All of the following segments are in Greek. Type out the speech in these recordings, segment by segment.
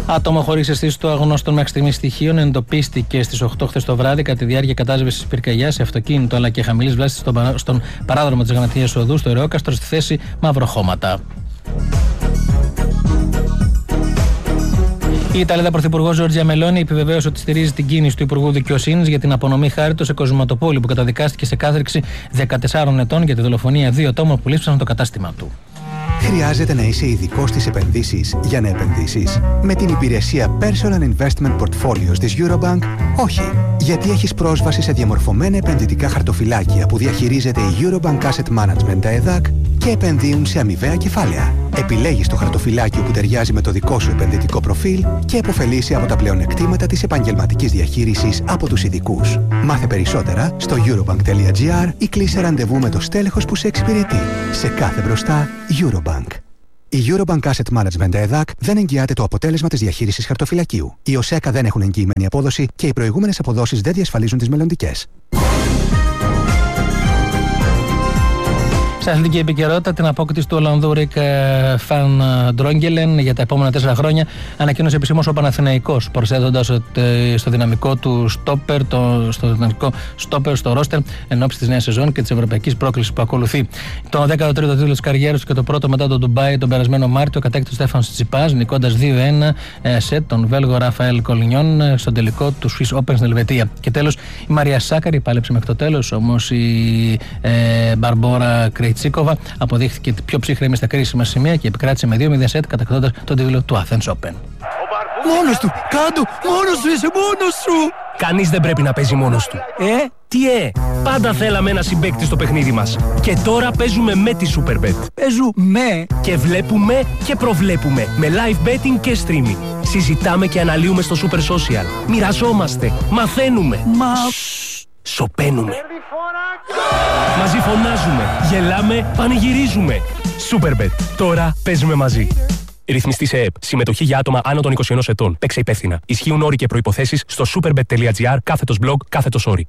Άτομο χωρίς αισθήσεις του αγνώστων μέχρι στιγμής στοιχείων εντοπίστηκε στις 8 χθες το βράδυ κατά τη διάρκεια κατάσβεσης πυρκαγιάς σε αυτοκίνητο αλλά και χαμηλής βλάστης στον παράδρομο της Γραμματείας Οδού στο Ερεόκαστρο στη θέση Μαυροχώματα. Η Ιταλίδα Πρωθυπουργός Τζορτζία Μελόνι επιβεβαίωσε ότι στηρίζει την κίνηση του Υπουργού Δικαιοσύνης για την απονομή χάριτο σε Κοσματοπόλη που καταδικάστηκε σε κάθριξη 14 ετών για τη δολοφονία 2 ατόμων που λείψαν το κατάστημά του. Χρειάζεται να είσαι ειδικός στις επενδύσεις για να επενδύσεις? Με την υπηρεσία Personal Investment Portfolios της Eurobank, όχι. Γιατί έχεις πρόσβαση σε διαμορφωμένα επενδυτικά χαρτοφυλάκια που διαχειρίζεται η Eurobank Asset Management ΕΔΑΚ και επενδύουν σε αμοιβαία κεφάλαια. Επιλέγεις το χαρτοφυλάκιο που ταιριάζει με το δικό σου επενδυτικό προφίλ και επωφελείσαι από τα πλεονεκτήματα της επαγγελματικής διαχείρισης από τους ειδικούς. Μάθε περισσότερα στο eurobank.gr ή κλείσε ραντεβού με το στέλεχος που σε εξυπηρετεί. Σε κάθε μπροστά, Eurobank. Η Eurobank Asset Management ΕΔΑΚ δεν εγγυάται το αποτέλεσμα της διαχείρισης χαρτοφυλακίου. Οι ΟΣΕΚΑ δεν έχουν εγγυημένη απόδοση και οι προηγούμενες αποδόσεις δεν διασφαλίζουν τις μελλοντικές. Σε αθλητική επικαιρότητα, την απόκτηση του Ολλανδού Ρικ Φαν Ντρόγκελεν για τα επόμενα 4 χρόνια ανακοίνωσε επισήμως ο Παναθηναϊκός, προσθέτοντας στο δυναμικό του στόπερ στο ρόστερ εν ώψη της νέας σεζόν και της ευρωπαϊκής πρόκλησης που ακολουθεί. Τον 13ο τίτλο της καριέρας του και το πρώτο μετά τον Ντουμπάι τον περασμένο Μάρτιο κατέκτησε ο Στέφανος Τσιτσιπάς, νικώντας 2-1 σετ τον Βέλγο Ραφαέλ Κολινιόν στον τελικό του Swiss Open στην Ελβετία. Και τέλος, η Μαρία Σάκαρη πάλεψε μέχρι το τέλος, όμως η Μπαρμπόρα Τσίκοβα αποδείχθηκε πιο ψύχρεμη στα κρίσιμα σημεία και επικράτησε με 2-0 σετ κατακτώντας τον τίτλο του Athens Open. Μόνος του! Κάντο! Μόνος του είσαι! Μόνος σου! Κανείς δεν πρέπει να παίζει μόνος του. Τι πάντα θέλαμε ένα συμπαίκτη στο παιχνίδι μας. Και τώρα παίζουμε με τη Superbet. Παίζουμε! Και βλέπουμε και προβλέπουμε με live betting και streaming. Συζητάμε και αναλύουμε στο Super Social. Μοιραζόμαστε, μαθαίνουμε. Σοπαίνουμε. Μαζί φωνάζουμε, γελάμε, πανηγυρίζουμε. Superbet. Τώρα παίζουμε μαζί. Ρυθμιστή σε ΕΕΠ. Συμμετοχή για άτομα άνω των 21 ετών. Παίξε υπεύθυνα. Ισχύουν όροι και προϋποθέσεις στο superbet.gr/blog/όροι.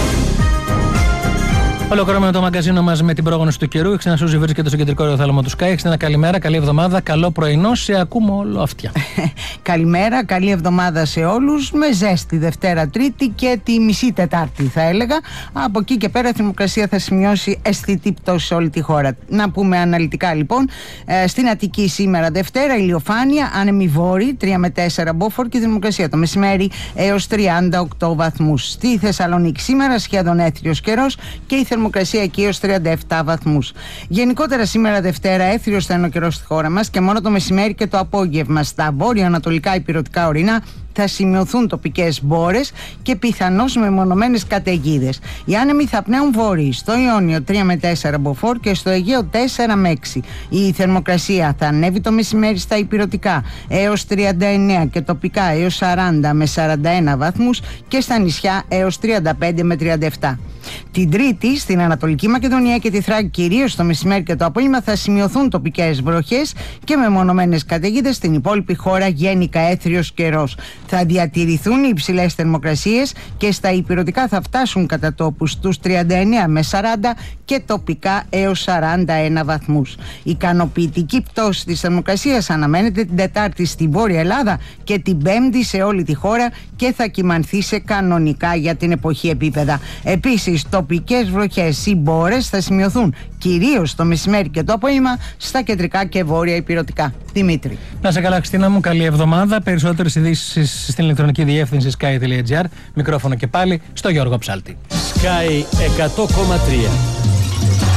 Ολοκληρώνουμε το μαγκαζίνο μας με την πρόγνωση του καιρού. Η Ξενασούζη βρίσκεται στο κεντρικό αεροθάλαμο του Sky. Έχετε ένα καλημέρα, καλή εβδομάδα, καλό πρωινό. Σε ακούμε όλο αυτιά. Καλημέρα, καλή εβδομάδα σε όλους. Με ζέστη Δευτέρα, Τρίτη και τη μισή Τετάρτη, θα έλεγα. Από εκεί και πέρα η θερμοκρασία θα σημειώσει αισθητή πτώση σε όλη τη χώρα. Να πούμε αναλυτικά λοιπόν. Στην Αττική σήμερα Δευτέρα, ηλιοφάνεια, άνεμη βόρη, 3 με 4 μποφόρ και η θερμοκρασία το μεσημέρι έως 38 βαθμούς. Στη Θεσσαλονίκη σήμερα σχεδόν έθριος καιρός και η θερμοκρασία εκεί έως 37 βαθμούς. Γενικότερα σήμερα Δευτέρα έθριος θα είναι ο καιρός στη χώρα μας και μόνο το μεσημέρι και το απόγευμα στα βόρειο-ανατολικά υπηρετικά ορεινά θα σημειωθούν τοπικές μπόρες και πιθανώς μεμονωμένες καταιγίδες. Οι άνεμοι θα πνέουν βόρειοι, στο Ιόνιο 3 με 4 μποφόρ και στο Αιγαίο 4 με 6. Η θερμοκρασία θα ανέβει το μεσημέρι στα υπηρετικά έως 39 και τοπικά έως 40 με 41 βαθμούς και στα νησιά έως 35 με 37. Την Τρίτη στην Ανατολική Μακεδονία και τη Θράκη κυρίως το μεσημέρι και το απόγευμα θα σημειωθούν τοπικές βροχές και μεμονωμένες καταιγίδες. Στην υπόλοιπη χώρα γενικά έθριος καιρός. Θα διατηρηθούν οι υψηλές θερμοκρασίες και στα υπηρετικά θα φτάσουν κατά τόπους στους 39 με 40 και τοπικά έως 41 βαθμούς. Ικανοποιητική πτώση της θερμοκρασίας αναμένεται την Τετάρτη στη Βόρεια Ελλάδα και την Πέμπτη σε όλη τη χώρα και θα κυμανθεί σε κανονικά για την εποχή επίπεδα. Επίσης, τοπικές βροχές ή μπόρες θα σημειωθούν κυρίως το μεσημέρι και το απόγευμα στα κεντρικά και βόρεια υπηρετικά. Δημήτρη. Να σε καλά, Χριστίνα μου, καλή εβδομάδα. Περισσότερες ειδήσεις στην ηλεκτρονική διεύθυνση sky.gr. Μικρόφωνο και πάλι στο Γιώργο Ψάλτη. Sky 100,3.